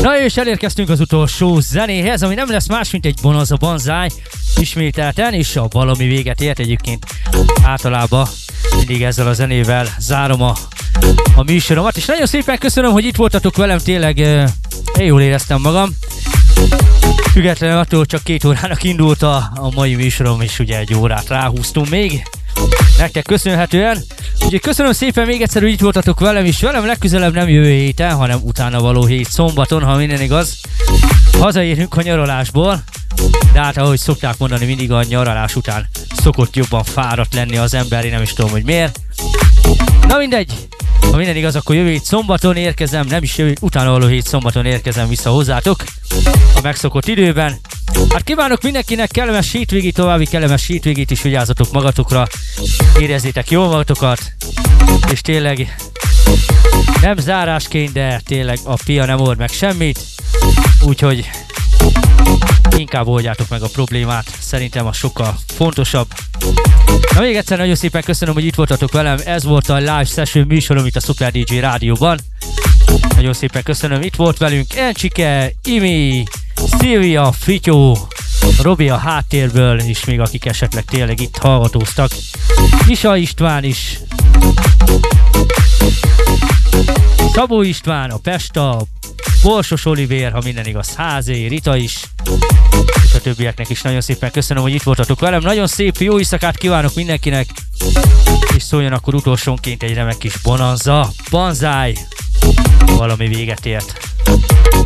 Na és elérkeztünk az utolsó zenéhez, ami nem lesz más, mint egy Bonanza Banzai ismételten, és a valami véget ért. Egyébként általában mindig ezzel a zenével zárom a műsoromat, és nagyon szépen köszönöm, hogy itt voltatok velem, tényleg én jól éreztem magam. Függetlenül attól, csak 2 órának indult a mai műsorom, és ugye 1 órát ráhúztunk még. Nektek köszönhetően. Úgyhogy köszönöm szépen még egyszer, hogy itt voltatok velem, és velem legközelebb nem jövő héten, hanem utána való hét szombaton, ha minden igaz. Hazaérünk a nyaralásból, de hát ahogy szokták mondani, mindig a nyaralás után szokott jobban fáradt lenni az ember, én nem is tudom, hogy miért. Na mindegy, ha minden igaz, akkor jövő hét szombaton érkezem, nem is utána való hét szombaton érkezem vissza hozzátok a megszokott időben. Hát kívánok mindenkinek kellemes hétvégét, további kellemes hétvégét is, vigyázzatok magatokra, érezzétek jól magatokat, és tényleg nem zárásként, de tényleg a pia nem old meg semmit, úgyhogy inkább oldjátok meg a problémát, szerintem az sokkal fontosabb. Na még egyszer nagyon szépen köszönöm, hogy itt voltatok velem, ez volt a live session műsorom itt a Super DJ rádióban. Nagyon szépen köszönöm, itt volt velünk Encsike, Imi, Szilvia, Frityó, Robi a háttérből, és még akik esetleg tényleg itt hallgatóztak. Isa István is, Szabó István, a Pesta, Borsos Olivér, ha minden igaz, Házé, Rita is, és a többieknek is nagyon szépen köszönöm, hogy itt voltatok velem. Nagyon szép jó éjszakát kívánok mindenkinek, és szóljon akkor utolsónként egy remek kis Bonanza Banzai, valami véget ért.